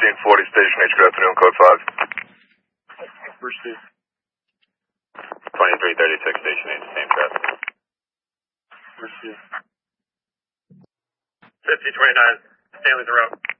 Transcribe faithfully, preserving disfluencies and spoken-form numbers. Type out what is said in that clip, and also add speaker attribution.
Speaker 1: fifteen forty, Station H, good afternoon, code five.
Speaker 2: Pursuit.
Speaker 3: twenty-three thirty-six, Station H, same traffic.
Speaker 2: Pursuit.
Speaker 4: fifty twenty-nine, Stanley's around.